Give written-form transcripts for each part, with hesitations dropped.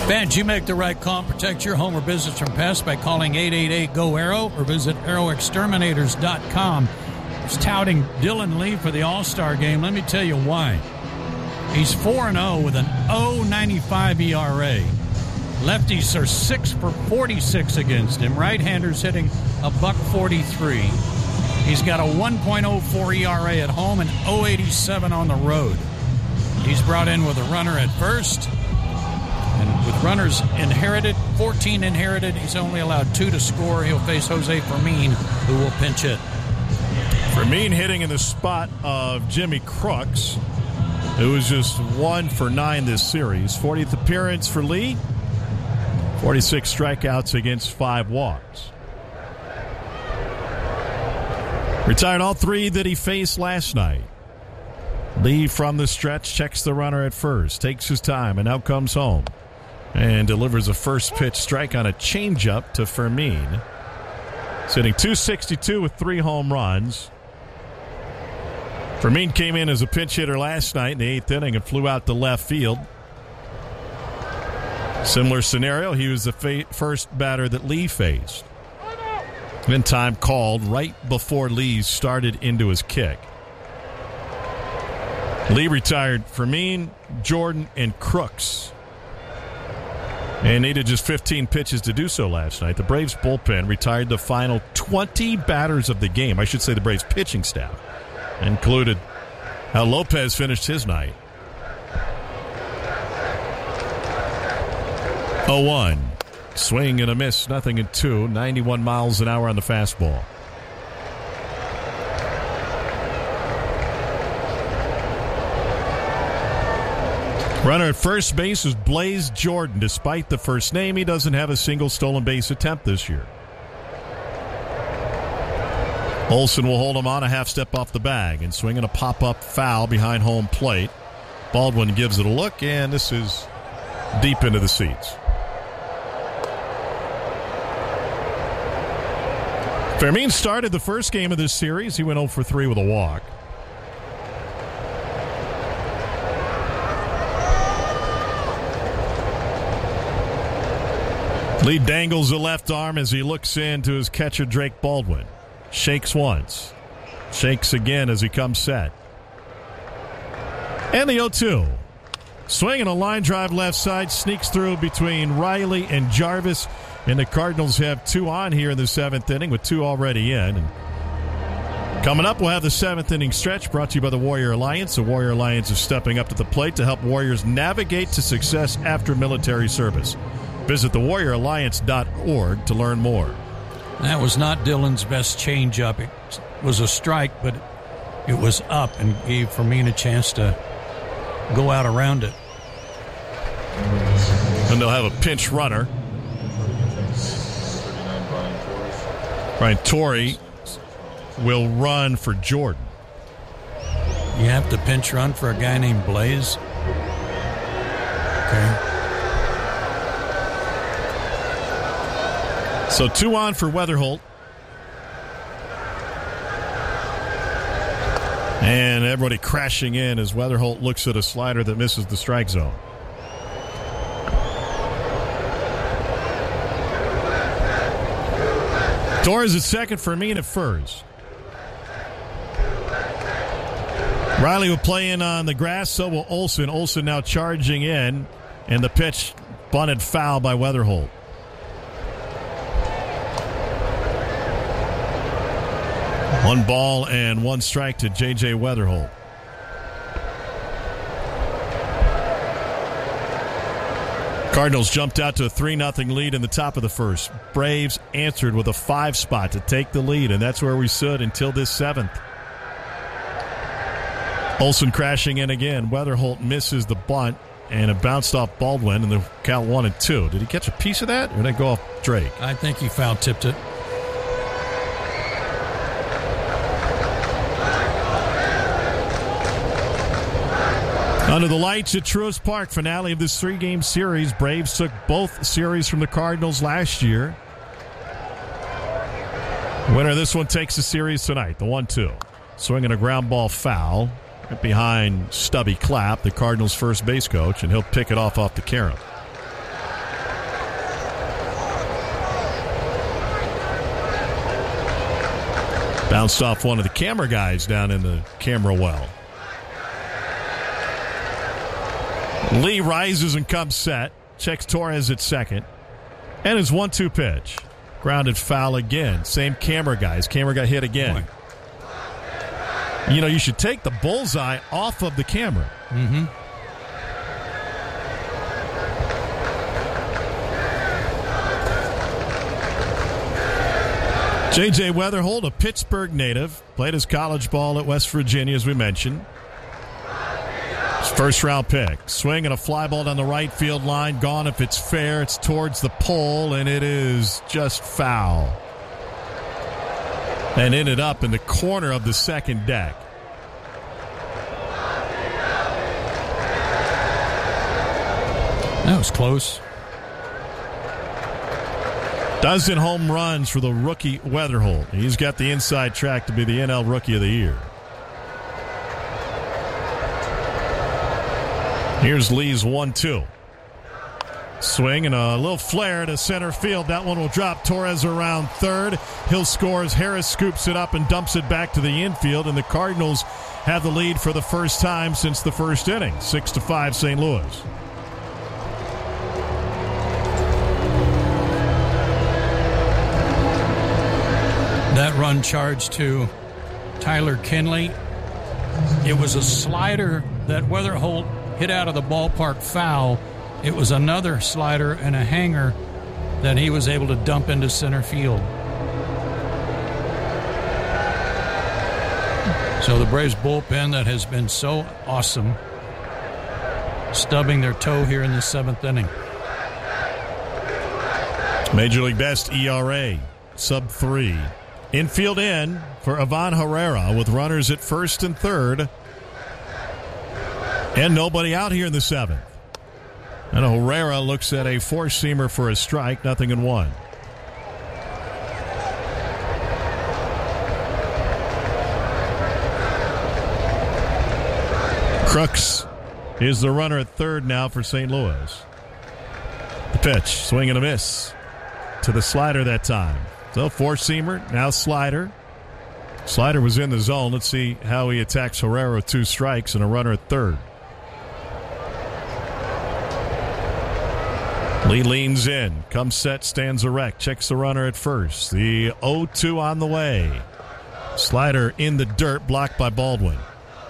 Fans, you make the right call and protect your home or business from pests by calling 888-GO-ARROW or visit arrowexterminators.com. It's touting Dylan Lee for the All-Star game. Let me tell you why. He's 4-0 with an 0.95 ERA. Lefties are 6 for 46 against him. Right-handers hitting a $1.43. He's got a 1.04 ERA at home and 0.87 on the road. He's brought in with a runner at first. And with runners inherited, 14 inherited, he's only allowed 2 to score. He'll face Jose Fermin, who will pinch hit. Fermin hitting in the spot of Jimmy Crooks, who was just 1 for 9 this series. 40th appearance for Lee. 46 strikeouts against 5 walks. Retired all 3 that he faced last night. Lee from the stretch checks the runner at first, takes his time, and now comes home and delivers a first pitch strike on a changeup to Fermin. Sitting .262 with 3 home runs. Fermin came in as a pinch hitter last night in the 8th inning and flew out to left field. Similar scenario, he was the first batter that Lee faced. Then time called right before Lee started into his kick. Lee retired Fermin, Jordan, and Crooks, and needed just 15 pitches to do so last night. The Braves bullpen retired the final 20 batters of the game. I should say the Braves pitching staff. Included how Lopez finished his night. 0-1. Swing and a miss, 0-2. 91 miles an hour on the fastball. Runner at first base is Blaze Jordan. Despite the first name, he doesn't have a single stolen base attempt this year. Olsen will hold him on a half step off the bag and swinging a pop-up foul behind home plate. Baldwin gives it a look, and this is deep into the seats. Fermin started the first game of this series. He went 0 for 3 with a walk. Lee dangles the left arm as he looks into his catcher, Drake Baldwin. Shakes once. Shakes again as he comes set. And the 0-2. Swinging a line drive left side. Sneaks through between Riley and Jarvis. And the Cardinals have 2 on here in the 7th inning with 2 already in. And coming up, we'll have the 7th inning stretch brought to you by the Warrior Alliance. The Warrior Alliance is stepping up to the plate to help Warriors navigate to success after military service. Visit thewarrioralliance.org to learn more. That was not Dylan's best changeup. It was a strike, but it was up and gave Fermin a chance to go out around it. And they'll have a pinch runner. Brian Torrey will run for Jordan. You have to pinch run for a guy named Blaze? Okay. So 2 on for Weatherholt. And everybody crashing in as Weatherholt looks at a slider that misses the strike zone. Torres at second, Fermin at first. Riley will play in on the grass, so will Olsen. Olsen now charging in, and the pitch bunted foul by Weatherholt. One ball and 1 strike to J.J. Weatherholt. Cardinals jumped out to a 3-0 lead in the top of the first. Braves answered with a 5 spot to take the lead, and that's where we stood until this 7th. Olsen crashing in again. Weatherholt misses the bunt, and it bounced off Baldwin, and the count 1-2. Did he catch a piece of that, or did it go off Drake? I think he foul-tipped it. Under the lights at Truist Park, finale of this 3-game series. Braves took both series from the Cardinals last year. Winner of this one takes the series tonight, the 1-2. Swinging a ground ball foul right behind Stubby Clapp, the Cardinals' first base coach, and he'll pick it off the carom. Bounced off one of the camera guys down in the camera well. Lee rises and comes set. Checks Torres at second. And his 1-2 pitch. Grounded foul again. Same camera guys. Camera guy hit again. Boy. You know, you should take the bullseye off of the camera. Mm-hmm. J.J. Weatherholt, a Pittsburgh native, played his college ball at West Virginia, as we mentioned. His first-round pick. Swing and a fly ball down the right field line. Gone if it's fair. It's towards the pole, and it is just foul. And ended up in the corner of the second deck. That was close. Dozen home runs for the rookie Weatherholt. He's got the inside track to be the NL Rookie of the Year. Here's Lee's 1-2. Swing and a little flare to center field. That one will drop. Torres around third. Hill scores. Harris scoops it up and dumps it back to the infield. And the Cardinals have the lead for the first time since the first inning. 6-5 St. Louis. That run charged to Tyler Kinley. It was a slider that Weatherholt hit out of the ballpark foul. It was another slider and a hanger that he was able to dump into center field. So the Braves bullpen that has been so awesome, stubbing their toe here in the seventh inning. Major League best ERA, sub-3. Infield in for Ivan Herrera with runners at first and third. And nobody out here in the seventh. And Herrera looks at a four-seamer for a strike, 0-1. Crooks is the runner at third now for St. Louis. The pitch, swing and a miss to the slider that time. So four-seamer, now slider. Slider was in the zone. Let's see how he attacks Herrera with 2 strikes and a runner at third. Lee leans in, comes set, stands erect, checks the runner at first. The 0-2 on the way. Slider in the dirt, blocked by Baldwin.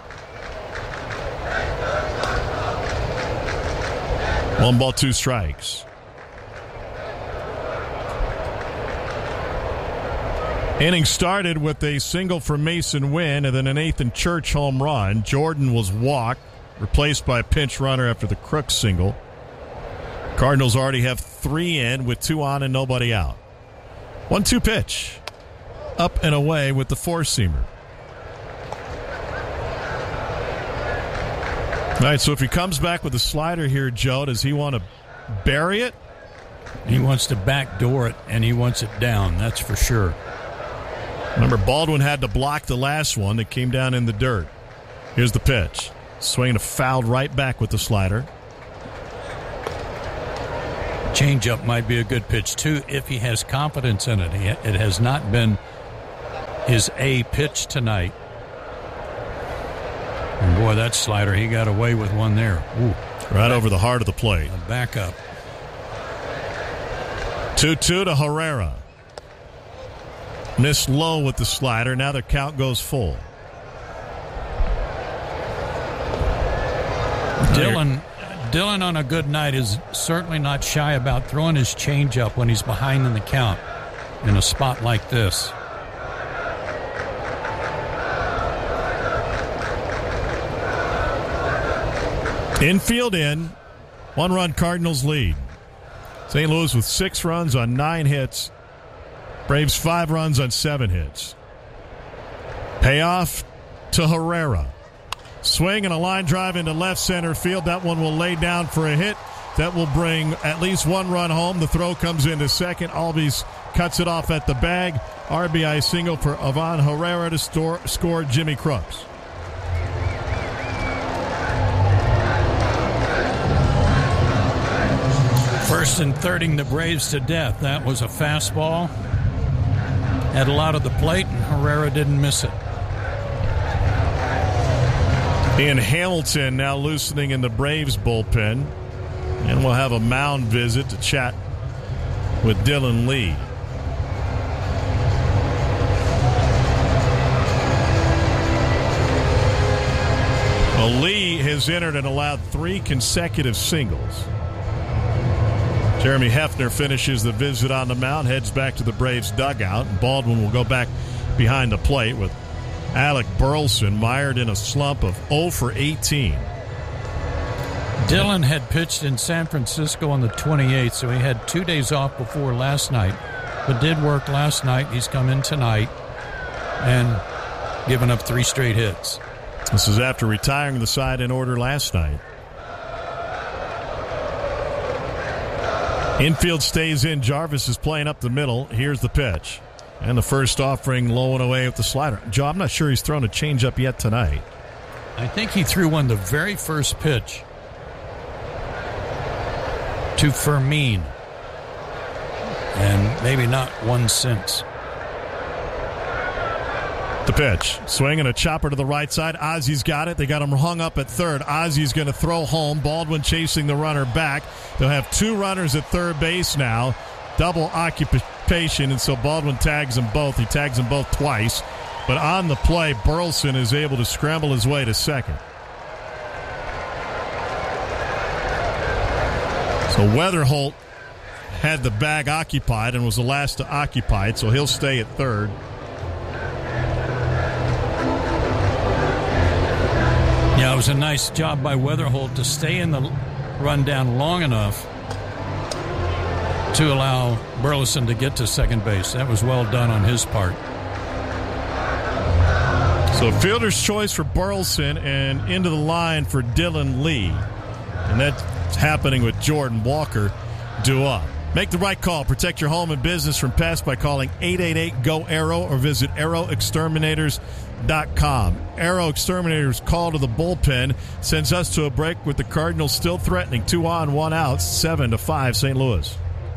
One ball, 2 strikes. Inning started with a single for Mason Wynn and then an Nathan Church home run. Jordan was walked, replaced by a pinch runner after the Crooks single. Cardinals already have 3 in with 2 on and nobody out. 1-2 pitch. Up and away with the four-seamer. All right, so if he comes back with a slider here, Joe, does he want to bury it? He wants to backdoor it, and he wants it down, that's for sure. Remember, Baldwin had to block the last one that came down in the dirt. Here's the pitch. Swing a fouled right back with the slider. Changeup might be a good pitch, too, if he has confidence in it. It has not been his A pitch tonight. And boy, that slider, he got away with one there. Ooh. Right over the heart of the plate. A backup. 2-2 to Herrera. Missed low with the slider. Now the count goes full. Dylan on a good night is certainly not shy about throwing his changeup when he's behind in the count in a spot like this. Infield in. 1-run Cardinals lead. St. Louis with 6 runs on 9 hits. Braves 5 runs on 7 hits. Payoff to Herrera. Swing and a line drive into left center field. That one will lay down for a hit. That will bring at least 1 run home. The throw comes into second. Albies cuts it off at the bag. RBI single for Ivan Herrera to score Jimmy Crooks. First and thirding the Braves to death. That was a fastball. had a lot of the plate, and Herrera didn't miss it. Ian Hamilton now loosening in the Braves bullpen. And we'll have a mound visit to chat with Dylan Lee. Well, Lee has entered and allowed 3 consecutive singles. Jeremy Hefner finishes the visit on the mound, heads back to the Braves dugout, and Baldwin will go back behind the plate with Alec Burleson mired in a slump of 0 for 18. Dylan had pitched in San Francisco on the 28th, so he had 2 days off before last night, but did work last night. He's come in tonight and given up 3 straight hits. This is after retiring the side in order last night. Infield stays in. Jarvis is playing up the middle. Here's the pitch. And the first offering low and away with the slider. Joe, I'm not sure he's thrown a changeup yet tonight. I think he threw one the very first pitch to Fermin, and maybe not one since. The pitch. Swing and a chopper to the right side. Ozzy's got it. They got him hung up at third. Ozzy's going to throw home. Baldwin chasing the runner back. They'll have 2 runners at third base now. Double occupation, and so Baldwin tags them both. He tags them both twice. But on the play, Burleson is able to scramble his way to second. So Weatherholt had the bag occupied and was the last to occupy it, so he'll stay at third. Yeah, it was a nice job by Weatherholt to stay in the rundown long enough to allow Burleson to get to second base. That was well done on his part. So fielder's choice for Burleson and into the line for Dylan Lee. And that's happening with Jordan Walker due up. Make the right call. Protect your home and business from pests by calling 888-GO-ARROW or visit arrowexterminators.com. Arrow Exterminators' call to the bullpen sends us to a break with the Cardinals still threatening. 2 on, 1 out, 7-5 St. Louis.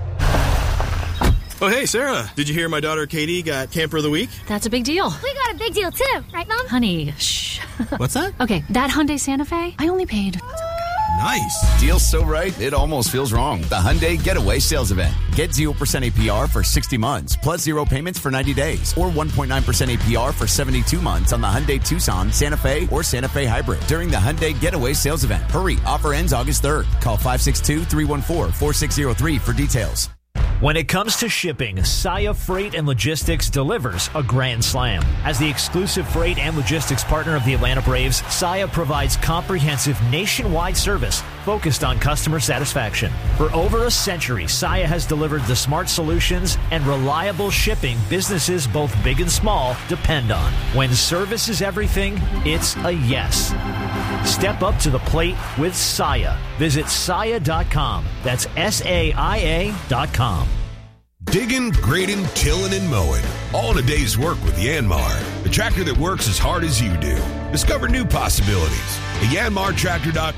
Oh, hey, Sarah. Did you hear my daughter Katie got Camper of the Week? That's a big deal. We got a big deal, too. Right, Mom? Honey, shh. What's that? Okay, that Hyundai Santa Fe, I only paid... Nice. Deal's so right, it almost feels wrong. The Hyundai Getaway Sales Event. Get 0% APR for 60 months, plus 0 payments for 90 days, or 1.9% APR for 72 months on the Hyundai Tucson, Santa Fe, or Santa Fe Hybrid during the Hyundai Getaway Sales Event. Hurry, offer ends August 3rd. Call 562-314-4603 for details. When it comes to shipping, Saia Freight and Logistics delivers a grand slam. As the exclusive freight and logistics partner of the Atlanta Braves, Saia provides comprehensive nationwide service focused on customer satisfaction. For over a century, Saia has delivered the smart solutions and reliable shipping businesses both big and small depend on. When service is everything, it's a yes. Step up to the plate with Saia. Visit Saia.com. That's SAIA.com. Digging, grading, tilling, and mowing. All in a day's work with Yanmar, the tractor that works as hard as you do. Discover new possibilities at yanmartractor.com.